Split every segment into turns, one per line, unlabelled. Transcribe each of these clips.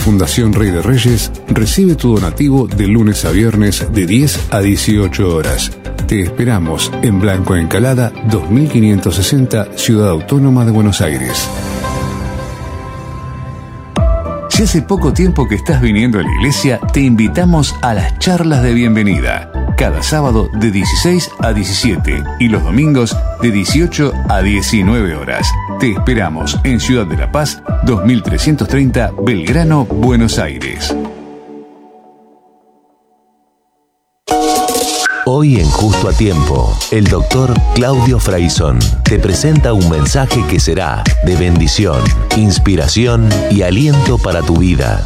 Fundación Rey de Reyes recibe tu donativo de lunes a viernes de 10 a 18 horas. Te esperamos en Blanco Encalada 2560, Ciudad Autónoma de Buenos Aires. Si hace poco tiempo que estás viniendo a la iglesia, te invitamos a las charlas de bienvenida. Cada sábado de 16 a 17 y los domingos de 18 a 19 horas. Te esperamos en Ciudad de la Paz, 2330, Belgrano, Buenos Aires.
Hoy en Justo a Tiempo, el doctor Claudio Fraizón te presenta un mensaje que será de bendición, inspiración y aliento para tu vida.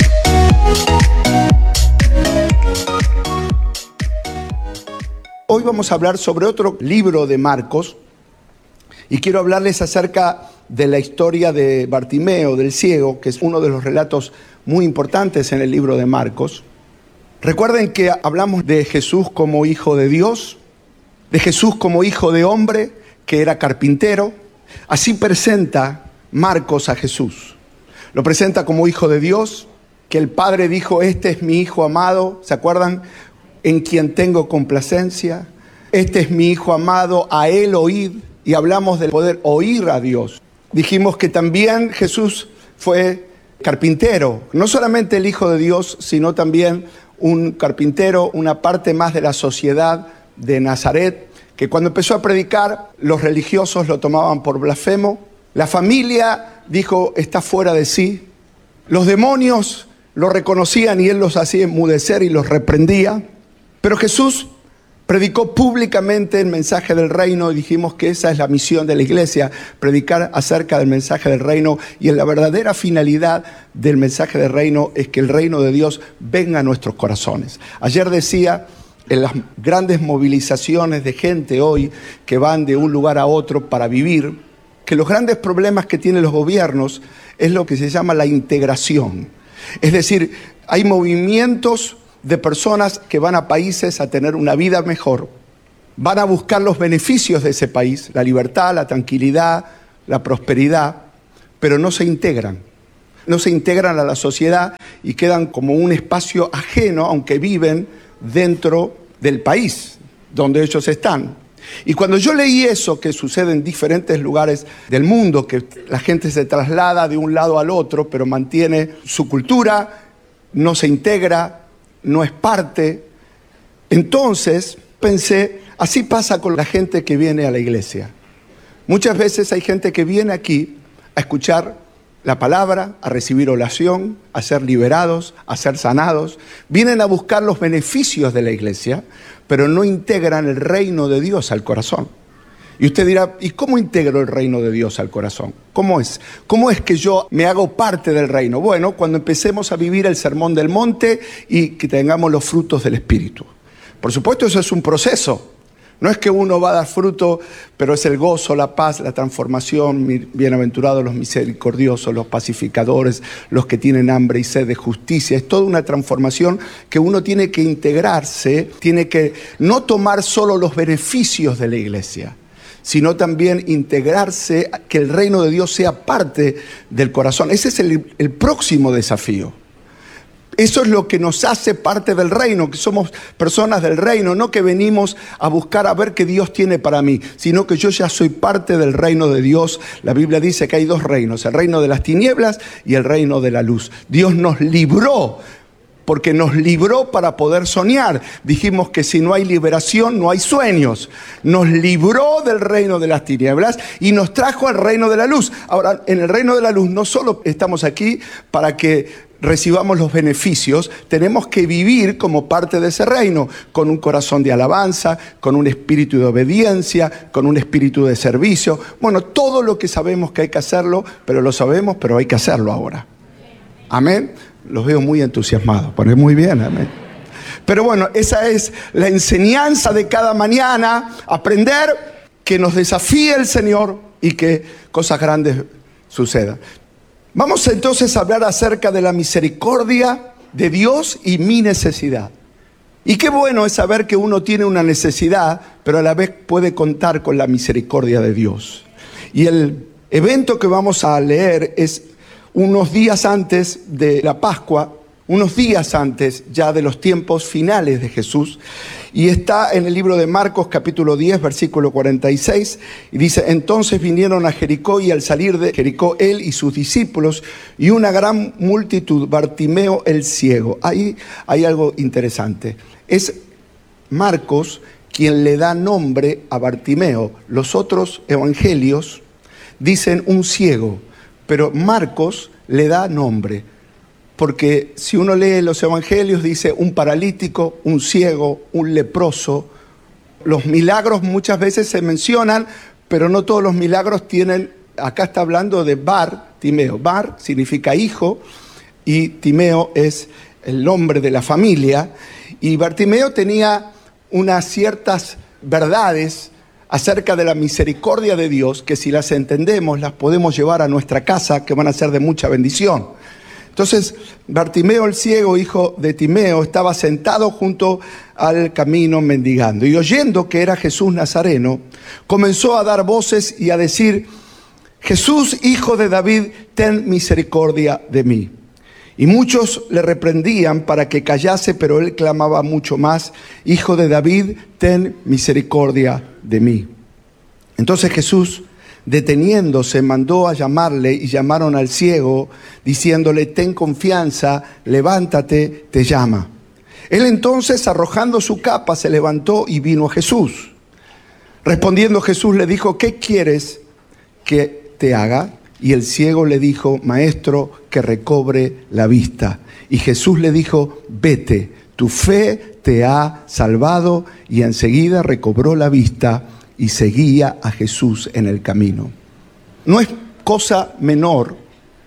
Hoy vamos a hablar sobre otro libro de Marcos y quiero hablarles acerca de la historia de Bartimeo, del ciego, que es uno de los relatos muy importantes en el libro de Marcos. Recuerden que hablamos de Jesús como hijo de Dios, de Jesús como hijo de hombre, que era carpintero. Así presenta Marcos a Jesús. Lo presenta como hijo de Dios, que el Padre dijo, este es mi hijo amado, ¿se acuerdan? En quien tengo complacencia. Este es mi hijo amado, a él oíd. Y hablamos del poder oír a Dios. Dijimos que también Jesús fue carpintero, no solamente el hijo de Dios, sino también un carpintero, una parte más de la sociedad de Nazaret, que cuando empezó a predicar, los religiosos lo tomaban por blasfemo. La familia dijo, está fuera de sí. Los demonios lo reconocían y él los hacía enmudecer y los reprendía. Pero Jesús predicó públicamente el mensaje del reino y dijimos que esa es la misión de la iglesia, predicar acerca del mensaje del reino, y la verdadera finalidad del mensaje del reino es que el reino de Dios venga a nuestros corazones. Ayer decía, en las grandes movilizaciones de gente hoy que van de un lugar a otro para vivir, que los grandes problemas que tienen los gobiernos es lo que se llama la integración. Es decir, hay movimientos de personas que van a países a tener una vida mejor, van a buscar los beneficios de ese país, la libertad, la tranquilidad, la prosperidad, pero no se integran a la sociedad y quedan como un espacio ajeno, aunque viven dentro del país donde ellos están. Y cuando yo leí eso, que sucede en diferentes lugares del mundo, que la gente se traslada de un lado al otro, pero mantiene su cultura, no se integra, no es parte. Entonces pensé, así pasa con la gente que viene a la iglesia. Muchas veces hay gente que viene aquí a escuchar la palabra, a recibir oración, a ser liberados, a ser sanados. Vienen a buscar los beneficios de la iglesia, pero no integran el reino de Dios al corazón. Y usted dirá, ¿y cómo integro el reino de Dios al corazón? ¿Cómo es? ¿Cómo es que yo me hago parte del reino? Bueno, cuando empecemos a vivir el Sermón del Monte y que tengamos los frutos del Espíritu. Por supuesto, eso es un proceso. No es que uno va a dar fruto, pero es el gozo, la paz, la transformación. Bienaventurados los misericordiosos, los pacificadores, los que tienen hambre y sed de justicia. Es toda una transformación que uno tiene que integrarse, tiene que no tomar solo los beneficios de la iglesia, sino también integrarse, que el reino de Dios sea parte del corazón. Ese es el próximo desafío. Eso es lo que nos hace parte del reino, que somos personas del reino, no que venimos a buscar a ver qué Dios tiene para mí, sino que yo ya soy parte del reino de Dios. La Biblia dice que hay dos reinos, el reino de las tinieblas y el reino de la luz. Dios nos libró, porque nos libró para poder soñar. Dijimos que si no hay liberación, no hay sueños. Nos libró del reino de las tinieblas y nos trajo al reino de la luz. Ahora, en el reino de la luz no solo estamos aquí para que recibamos los beneficios, tenemos que vivir como parte de ese reino, con un corazón de alabanza, con un espíritu de obediencia, con un espíritu de servicio. Bueno, todo lo que sabemos que hay que hacerlo, pero lo sabemos, pero hay que hacerlo ahora. Amén. Los veo muy entusiasmados, pues muy bien, amén. Pero bueno, esa es la enseñanza de cada mañana, aprender, que nos desafíe el Señor y que cosas grandes sucedan. Vamos entonces a hablar acerca de la misericordia de Dios y mi necesidad. Y qué bueno es saber que uno tiene una necesidad, pero a la vez puede contar con la misericordia de Dios. Y el evento que vamos a leer es unos días antes de la Pascua, unos días antes ya de los tiempos finales de Jesús, y está en el libro de Marcos capítulo 10 versículo 46, y dice: entonces vinieron a Jericó, y al salir de Jericó él y sus discípulos y una gran multitud, Bartimeo el ciego. Ahí hay algo interesante, es Marcos quien le da nombre a Bartimeo. Los otros evangelios dicen un ciego, pero Marcos le da nombre. Porque si uno lee los evangelios, dice un paralítico, un ciego, un leproso. Los milagros muchas veces se mencionan, pero no todos los milagros tienen. Acá está hablando de Bartimeo. Bar significa hijo y Timeo es el nombre de la familia. Y Bartimeo tenía unas ciertas verdades acerca de la misericordia de Dios, que si las entendemos, las podemos llevar a nuestra casa, que van a ser de mucha bendición. Entonces, Bartimeo el ciego, hijo de Timeo, estaba sentado junto al camino mendigando. Y oyendo que era Jesús Nazareno, comenzó a dar voces y a decir: Jesús, hijo de David, ten misericordia de mí. Y muchos le reprendían para que callase, pero él clamaba mucho más: Hijo de David, ten misericordia de mí. Entonces Jesús, deteniéndose, mandó a llamarle, y llamaron al ciego, diciéndole: ten confianza, levántate, te llama. Él entonces, arrojando su capa, se levantó y vino a Jesús. Respondiendo Jesús le dijo: ¿qué quieres que te haga? Y el ciego le dijo: Maestro, que recobre la vista. Y Jesús le dijo: vete, tu fe te ha salvado. Y enseguida recobró la vista y seguía a Jesús en el camino. No es cosa menor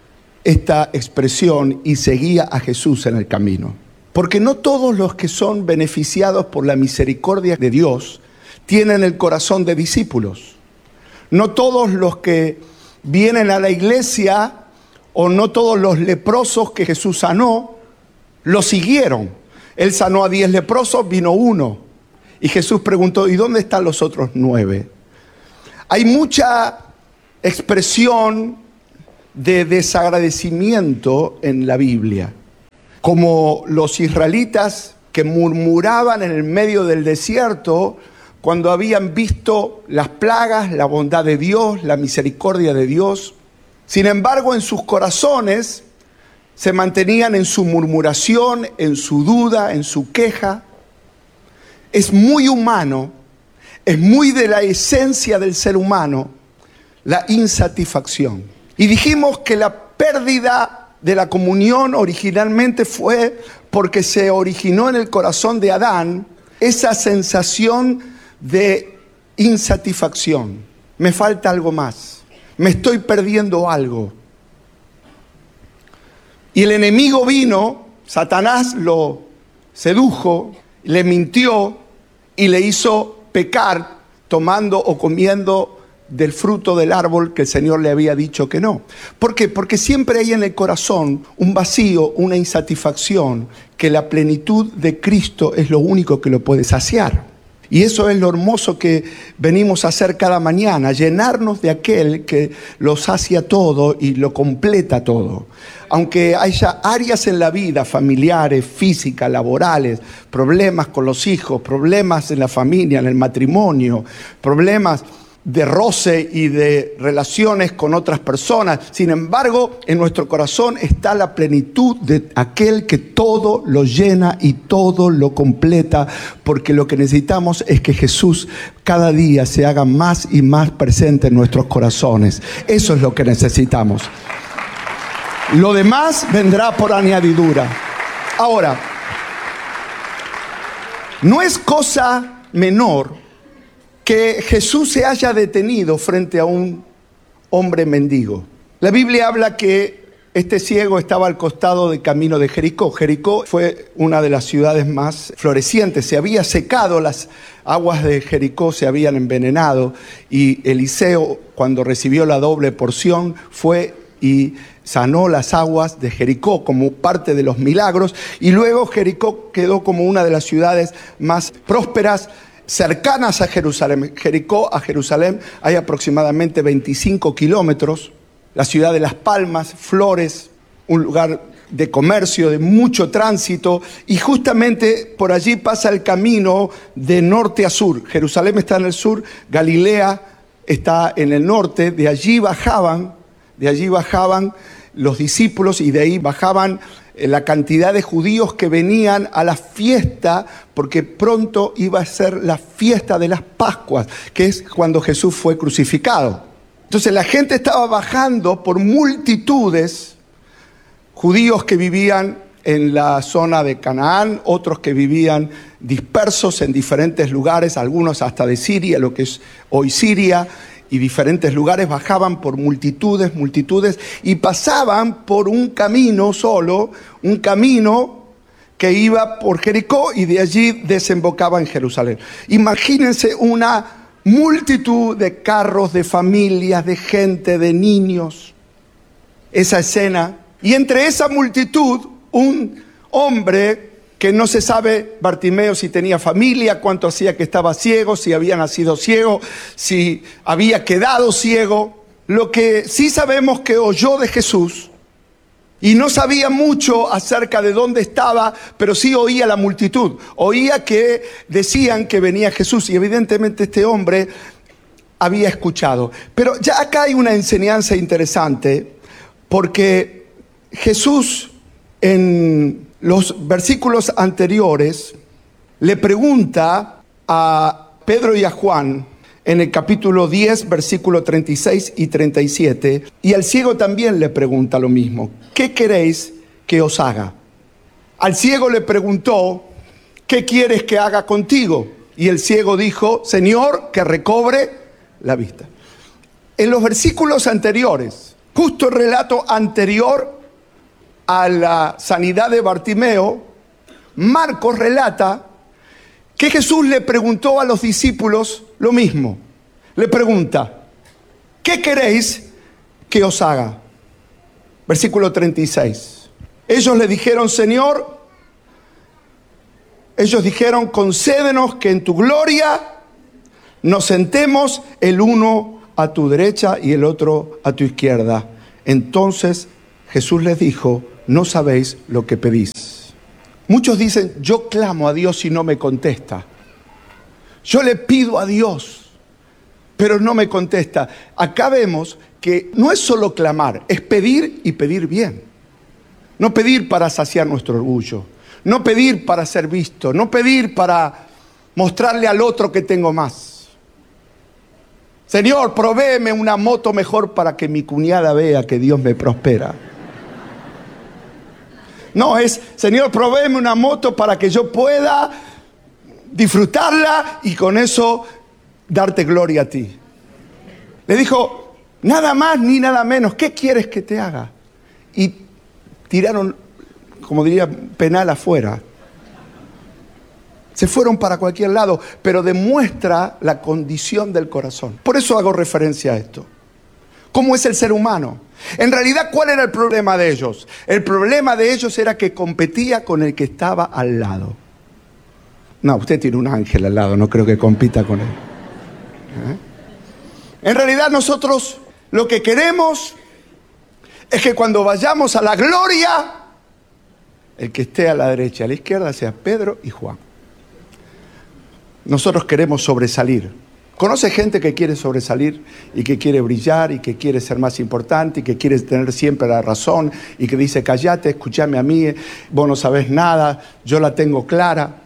esta expresión: y seguía a Jesús en el camino. Porque no todos los que son beneficiados por la misericordia de Dios tienen el corazón de discípulos. No todos los que vienen a la iglesia, o no todos los leprosos que Jesús sanó, lo siguieron. Él sanó a 10 leprosos, vino uno. Y Jesús preguntó: ¿y dónde están los otros 9? Hay mucha expresión de desagradecimiento en la Biblia. Como los israelitas que murmuraban en el medio del desierto cuando habían visto las plagas, la bondad de Dios, la misericordia de Dios. Sin embargo, en sus corazones se mantenían en su murmuración, en su duda, en su queja. Es muy humano, es muy de la esencia del ser humano, la insatisfacción. Y dijimos que la pérdida de la comunión originalmente fue porque se originó en el corazón de Adán esa sensación de insatisfacción. Me falta algo más, me estoy perdiendo algo. Y el enemigo vino, Satanás lo sedujo, le mintió y le hizo pecar tomando o comiendo del fruto del árbol que el Señor le había dicho que no. ¿Por qué? Porque siempre hay en el corazón un vacío, una insatisfacción, que la plenitud de Cristo es lo único que lo puede saciar. Y eso es lo hermoso que venimos a hacer cada mañana, llenarnos de aquel que lo sacia todo y lo completa todo. Aunque haya áreas en la vida, familiares, físicas, laborales, problemas con los hijos, problemas en la familia, en el matrimonio, problemas de roce y de relaciones con otras personas. Sin embargo, en nuestro corazón está la plenitud de aquel que todo lo llena y todo lo completa, porque lo que necesitamos es que Jesús cada día se haga más y más presente en nuestros corazones. Eso es lo que necesitamos. Lo demás vendrá por añadidura. Ahora, no es cosa menor que Jesús se haya detenido frente a un hombre mendigo. La Biblia habla que este ciego estaba al costado del camino de Jericó. Jericó fue una de las ciudades más florecientes. Se había secado, las aguas de Jericó se habían envenenado, y Eliseo, cuando recibió la doble porción, fue y sanó las aguas de Jericó como parte de los milagros. Y luego Jericó quedó como una de las ciudades más prósperas cercanas a Jerusalén. Jericó a Jerusalén hay aproximadamente 25 kilómetros. la ciudad de Las Palmas, Flores, un lugar de comercio, de mucho tránsito, y justamente por allí pasa el camino de norte a sur. Jerusalén está en el sur, Galilea está en el norte, de allí bajaban los discípulos y de ahí bajaban la cantidad de judíos que venían a la fiesta, porque pronto iba a ser la fiesta de las Pascuas, que es cuando Jesús fue crucificado. Entonces la gente estaba bajando por multitudes, judíos que vivían en la zona de Canaán, otros que vivían dispersos en diferentes lugares, algunos hasta de Siria, lo que es hoy Siria, y diferentes lugares, bajaban por multitudes, y pasaban por un camino solo, un camino que iba por Jericó y de allí desembocaba en Jerusalén. Imagínense una multitud de carros, de familias, de gente, de niños, esa escena. Y entre esa multitud, un hombre que no se sabe, Bartimeo, si tenía familia, cuánto hacía que estaba ciego, si había nacido ciego, si había quedado ciego. Lo que sí sabemos que oyó de Jesús, y no sabía mucho acerca de dónde estaba, pero sí oía la multitud. Oía que decían que venía Jesús, y evidentemente este hombre había escuchado. Pero ya acá hay una enseñanza interesante, porque Jesús en los versículos anteriores le pregunta a Pedro y a Juan en el capítulo 10, versículos 36 y 37, y al ciego también le pregunta lo mismo: ¿qué queréis que os haga? Al ciego le preguntó: ¿qué quieres que haga contigo? Y el ciego dijo: Señor, que recobre la vista. En los versículos anteriores, justo el relato anterior a la sanidad de Bartimeo, Marcos relata que Jesús le preguntó a los discípulos lo mismo. Le pregunta: ¿qué queréis que os haga? Versículo 36. Ellos le dijeron: Señor, concédenos que en tu gloria nos sentemos el uno a tu derecha y el otro a tu izquierda. Entonces Jesús les dijo: no sabéis lo que pedís. Muchos dicen: yo clamo a Dios y no me contesta. Yo le pido a Dios, pero no me contesta. Acá vemos que no es solo clamar, es pedir y pedir bien. No pedir para saciar nuestro orgullo, no pedir para ser visto, no pedir para mostrarle al otro que tengo más. Señor, provéeme una moto mejor para que mi cuñada vea que Dios me prospera. No, es: Señor, provéeme una moto para que yo pueda disfrutarla y con eso darte gloria a ti. Le dijo: nada más ni nada menos, ¿qué quieres que te haga? Y tiraron, como diría, penal afuera. Se fueron para cualquier lado, pero demuestra la condición del corazón. Por eso hago referencia a esto. ¿Cómo es el ser humano? En realidad, ¿cuál era el problema de ellos? El problema de ellos era que competía con el que estaba al lado. No, usted tiene un ángel al lado, no creo que compita con él. En realidad nosotros lo que queremos es que cuando vayamos a la gloria, el que esté a la derecha y a la izquierda sea Pedro y Juan. Nosotros queremos sobresalir. ¿Conoce gente que quiere sobresalir y que quiere brillar y que quiere ser más importante y que quiere tener siempre la razón y que dice: cállate, escúchame a mí, vos no sabés nada, yo la tengo clara?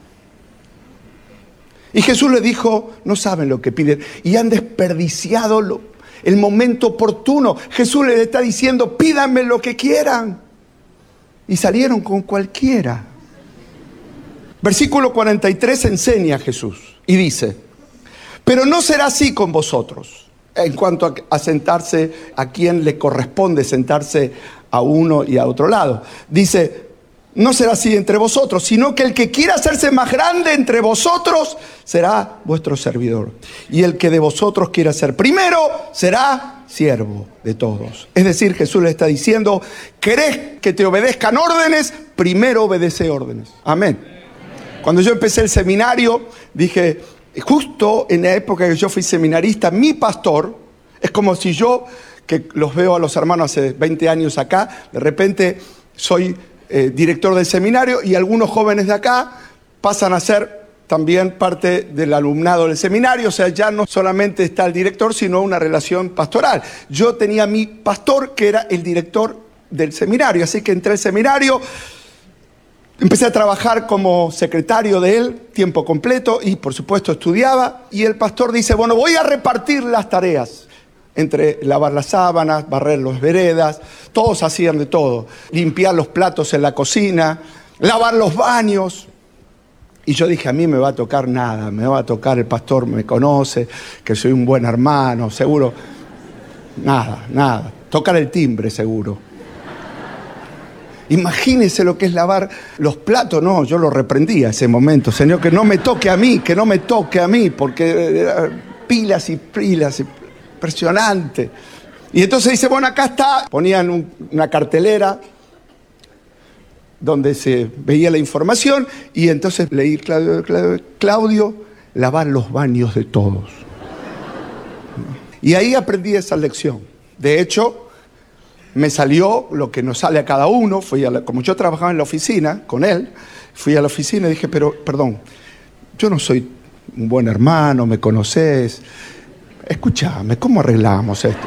Y Jesús le dijo: no saben lo que piden y han desperdiciado el momento oportuno. Jesús les está diciendo: pídanme lo que quieran. Y salieron con cualquiera. Versículo 43 enseña a Jesús y dice: pero no será así con vosotros. En cuanto a sentarse, a quien le corresponde sentarse a uno y a otro lado. Dice: no será así entre vosotros, sino que el que quiera hacerse más grande entre vosotros será vuestro servidor. Y el que de vosotros quiera ser primero será siervo de todos. Es decir, Jesús le está diciendo: ¿querés que te obedezcan órdenes? Primero obedece órdenes. Amén. Cuando yo empecé el seminario, dije, justo en la época que yo fui seminarista, mi pastor, es como si yo que los veo a los hermanos hace 20 años acá, de repente soy director del seminario y algunos jóvenes de acá pasan a ser también parte del alumnado del seminario, o sea, ya no solamente está el director, sino una relación pastoral. Yo tenía a mi pastor que era el director del seminario, así que entré al seminario, empecé a trabajar como secretario de él, tiempo completo, y por supuesto estudiaba, y el pastor dice, bueno, voy a repartir las tareas. Entre lavar las sábanas, barrer las veredas, todos hacían de todo. Limpiar los platos en la cocina, lavar los baños. Y yo dije, a mí me va a tocar nada, me va a tocar, el pastor me conoce, que soy un buen hermano, seguro. Nada. Tocar el timbre, seguro. Imagínese lo que es lavar los platos. No, yo lo reprendía ese momento. Señor, que no me toque a mí, porque pilas y pilas. Impresionante. Y entonces dice, bueno, acá está. Ponían una cartelera donde se veía la información y entonces leí Claudio, lavar los baños de todos. Y ahí aprendí esa lección. De hecho, me salió lo que nos sale a cada uno. Como yo trabajaba en la oficina con él, fui a la oficina y dije, pero, perdón, yo no soy un buen hermano, me conoces. Escúchame, ¿cómo arreglamos esto?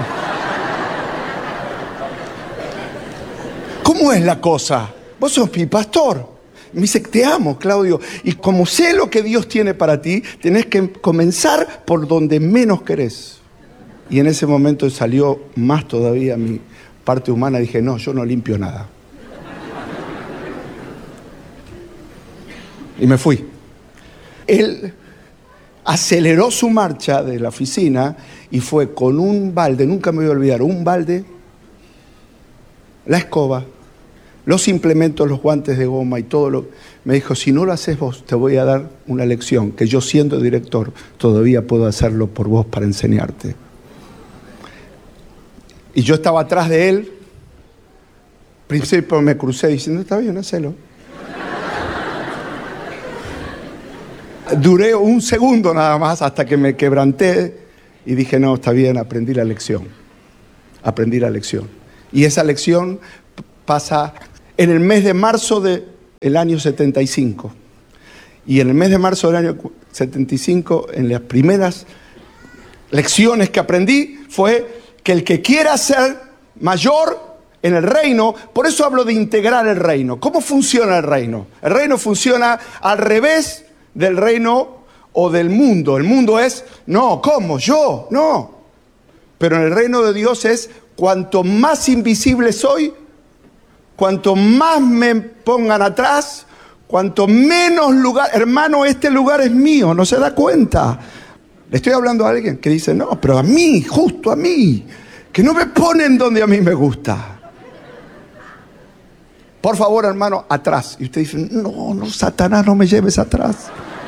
¿Cómo es la cosa? Vos sos mi pastor. Me dice, te amo, Claudio. Y como sé lo que Dios tiene para ti, tenés que comenzar por donde menos querés. Y en ese momento salió más todavía mi parte humana. Dije, no, yo no limpio nada. Y me fui. Él aceleró su marcha de la oficina y fue con un balde, nunca me voy a olvidar, un balde, la escoba, los implementos, los guantes de goma y todo lo... Me dijo, si no lo haces vos, te voy a dar una lección, que yo siendo director todavía puedo hacerlo por vos para enseñarte. Y yo estaba atrás de él, al principio me crucé diciendo, está bien, hacelo. Duré un segundo nada más hasta que me quebranté y dije, no, está bien, aprendí la lección. Y esa lección pasa en el mes de marzo del año 75. Y en el mes de marzo del año 75, en las primeras lecciones que aprendí, fue que el que quiera ser mayor en el reino, por eso hablo de integrar el reino. ¿Cómo funciona el reino? El reino funciona al revés del reino o del mundo. El mundo es, no, ¿cómo? ¿Yo? No. Pero en el reino de Dios es, cuanto más invisible soy, cuanto más me pongan atrás, cuanto menos lugar, hermano, este lugar es mío, ¿no se da cuenta? Le estoy hablando a alguien que dice, no, pero a mí, justo a mí, que no me ponen donde a mí me gusta. Por favor, hermano, atrás. Y usted dice, no, Satanás, no me lleves atrás.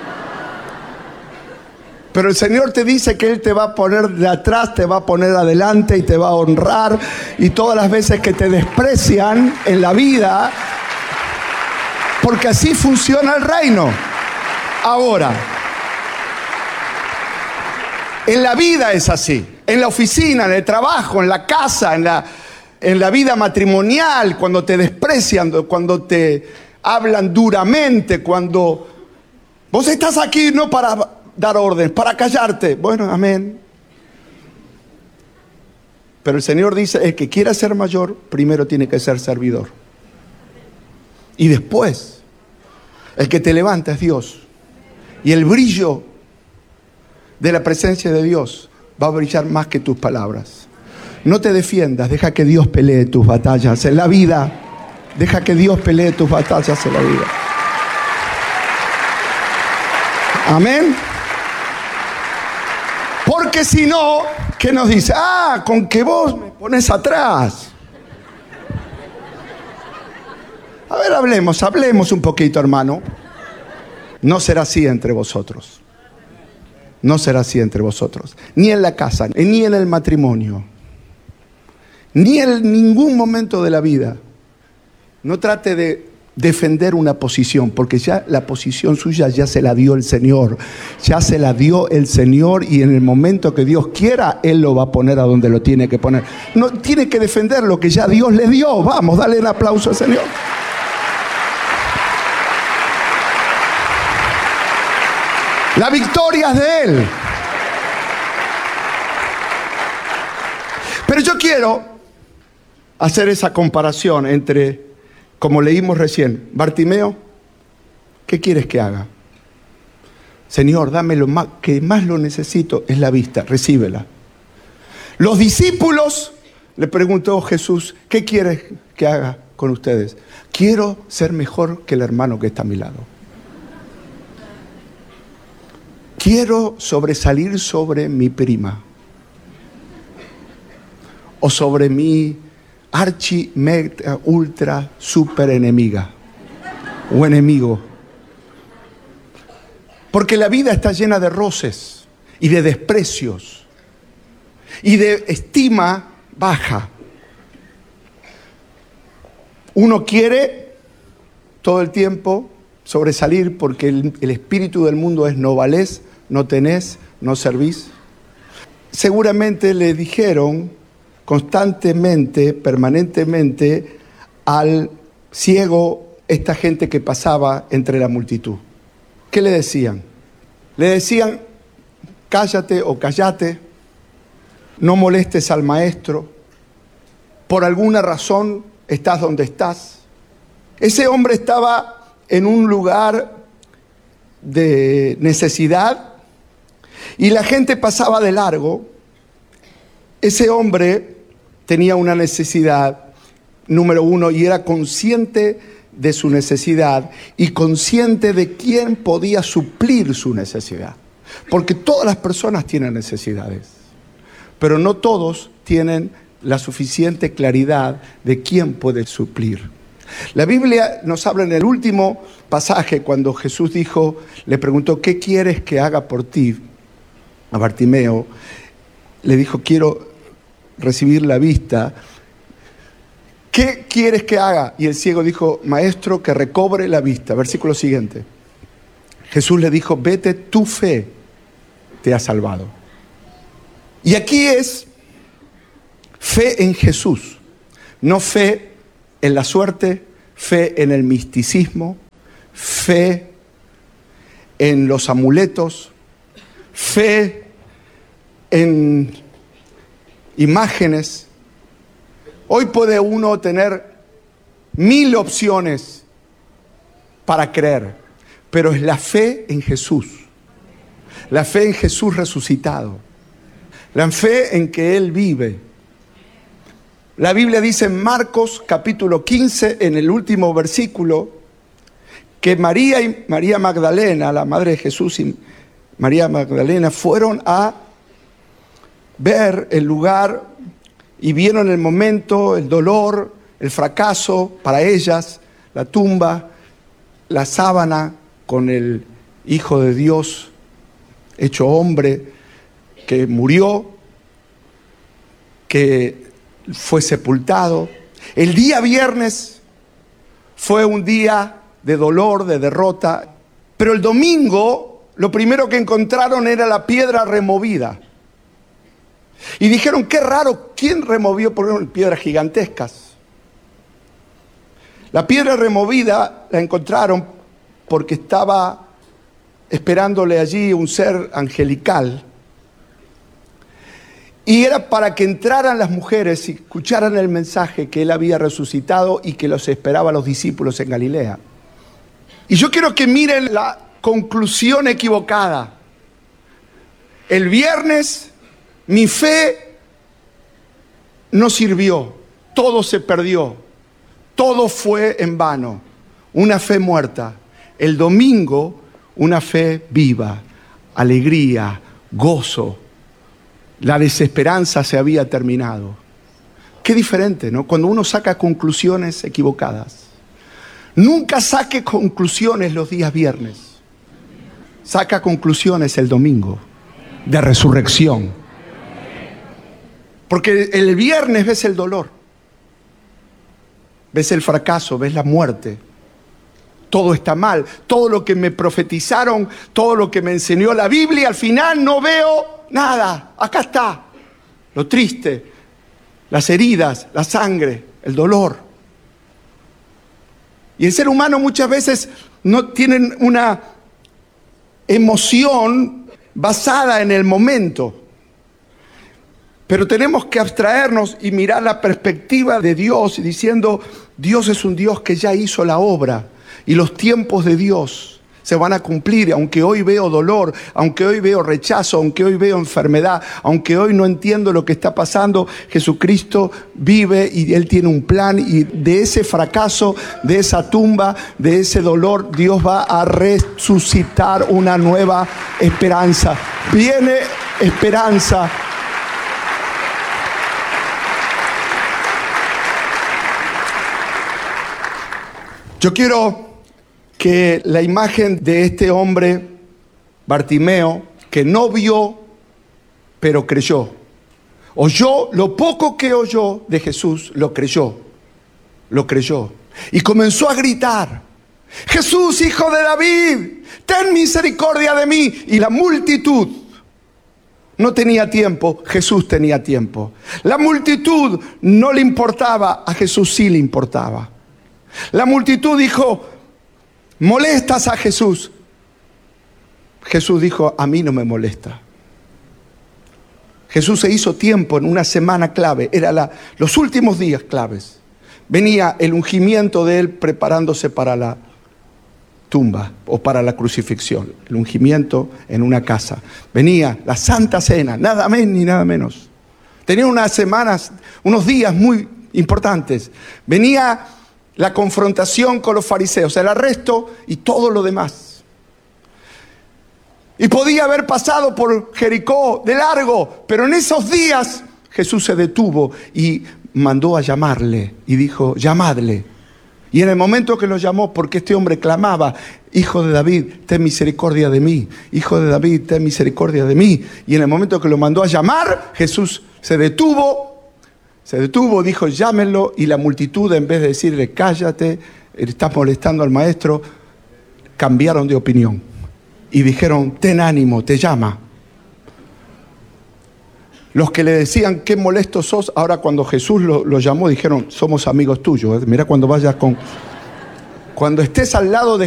Pero el Señor te dice que Él te va a poner de atrás, te va a poner adelante y te va a honrar. Y todas las veces que te desprecian en la vida, porque así funciona el reino. Ahora, en la vida es así. En la oficina, en el trabajo, en la casa, en la vida matrimonial, cuando te desprecian, cuando te hablan duramente, cuando vos estás aquí no para dar órdenes, para callarte. Bueno, amén. Pero el Señor dice, el que quiera ser mayor, primero tiene que ser servidor. Y después, el que te levanta es Dios. Y el brillo de la presencia de Dios va a brillar más que tus palabras. No te defiendas, deja que Dios pelee tus batallas en la vida. Deja que Dios pelee tus batallas en la vida. Amén. Porque si no, ¿qué nos dice? Con que vos me pones atrás. A ver, hablemos un poquito, hermano. No será así entre vosotros. No será así entre vosotros. Ni en la casa, ni en el matrimonio. Ni en ningún momento de la vida. No trate de defender una posición, porque ya la posición suya ya se la dio el Señor. Ya se la dio el Señor, y en el momento que Dios quiera, Él lo va a poner a donde lo tiene que poner. No tiene que defender lo que ya Dios le dio. Vamos, dale un aplauso al Señor. La victoria es de Él. Pero yo quiero hacer esa comparación entre, como leímos recién, Bartimeo, ¿qué quieres que haga? Señor, dame lo más, que más lo necesito, es la vista, recíbela. Los discípulos, le preguntó Jesús, ¿qué quieres que haga con ustedes? Quiero ser mejor que el hermano que está a mi lado. Quiero sobresalir sobre mi prima, o sobre mi archi, mega, ultra, super enemiga o enemigo. Porque la vida está llena de roces y de desprecios y de estima baja. Uno quiere todo el tiempo sobresalir porque el espíritu del mundo es: no valés, no tenés, no servís. Seguramente le dijeron constantemente, permanentemente, al ciego, esta gente que pasaba entre la multitud. ¿Qué le decían? Le decían: cállate o cállate, no molestes al maestro, por alguna razón estás donde estás. Ese hombre estaba en un lugar de necesidad y la gente pasaba de largo. Ese hombre tenía una necesidad, número uno, y era consciente de su necesidad y consciente de quién podía suplir su necesidad. Porque todas las personas tienen necesidades, pero no todos tienen la suficiente claridad de quién puede suplir. La Biblia nos habla en el último pasaje, cuando Jesús le preguntó: ¿qué quieres que haga por ti? A Bartimeo le dijo: quiero recibir la vista. ¿Qué quieres que haga? Y el ciego dijo: maestro, que recobre la vista. Versículo siguiente. Jesús le dijo: vete, tu fe te ha salvado. Y aquí es fe en Jesús, no fe en la suerte, fe en el misticismo, fe en los amuletos, fe en imágenes. Hoy puede uno tener 1000 opciones para creer, pero es la fe en Jesús, la fe en Jesús resucitado, la fe en que Él vive. La Biblia dice en Marcos capítulo 15, en el último versículo, que María y María Magdalena, la madre de Jesús, y María Magdalena fueron a ver el lugar y vieron el momento, el dolor, el fracaso para ellas, la tumba, la sábana con el Hijo de Dios hecho hombre que murió, que fue sepultado. El día viernes fue un día de dolor, de derrota, pero el domingo lo primero que encontraron era la piedra removida. Y dijeron: qué raro, ¿quién removió, por ejemplo, piedras gigantescas? La piedra removida la encontraron porque estaba esperándole allí un ser angelical. Y era para que entraran las mujeres y escucharan el mensaje que Él había resucitado y que los esperaba a los discípulos en Galilea. Y yo quiero que miren la conclusión equivocada. El viernes mi fe no sirvió, todo se perdió, todo fue en vano, una fe muerta. El domingo, una fe viva, alegría, gozo. La desesperanza se había terminado. Qué diferente, ¿no? Cuando uno saca conclusiones equivocadas. Nunca saque conclusiones los días viernes. Saca conclusiones el domingo de resurrección. Porque el viernes ves el dolor, ves el fracaso, ves la muerte, todo está mal. Todo lo que me profetizaron, todo lo que me enseñó la Biblia, al final no veo nada. Acá está lo triste, las heridas, la sangre, el dolor. Y el ser humano muchas veces no tiene una emoción basada en el momento. Pero tenemos que abstraernos y mirar la perspectiva de Dios y diciendo, Dios es un Dios que ya hizo la obra y los tiempos de Dios se van a cumplir, aunque hoy veo dolor, aunque hoy veo rechazo, aunque hoy veo enfermedad, aunque hoy no entiendo lo que está pasando. Jesucristo vive y Él tiene un plan, y de ese fracaso, de esa tumba, de ese dolor, Dios va a resucitar una nueva esperanza. Viene esperanza. Yo quiero que la imagen de este hombre, Bartimeo, que no vio, pero creyó. Oyó, lo poco que oyó de Jesús, lo creyó. Y comenzó a gritar, Jesús, hijo de David, ten misericordia de mí. Y la multitud no tenía tiempo, Jesús tenía tiempo. La multitud no le importaba, a Jesús sí le importaba. La multitud dijo, molestas a Jesús. Jesús dijo, a mí no me molesta. Jesús se hizo tiempo en una semana clave, los últimos días claves. Venía el ungimiento de Él preparándose para la tumba o para la crucifixión. El ungimiento en una casa. Venía la Santa Cena, nada más ni nada menos. Tenía unas semanas, unos días muy importantes. Venía la confrontación con los fariseos, el arresto y todo lo demás. Y podía haber pasado por Jericó de largo, pero en esos días Jesús se detuvo y mandó a llamarle y dijo, llamadle. Y en el momento que lo llamó, porque este hombre clamaba, Hijo de David, ten misericordia de mí. Hijo de David, ten misericordia de mí. Y en el momento que lo mandó a llamar, Jesús se detuvo, dijo, llámenlo. Y la multitud, en vez de decirle, cállate, estás molestando al maestro, cambiaron de opinión. Y dijeron, ten ánimo, te llama. Los que le decían, qué molesto sos, ahora cuando Jesús lo llamó, dijeron, somos amigos tuyos. Mira, cuando estés al lado de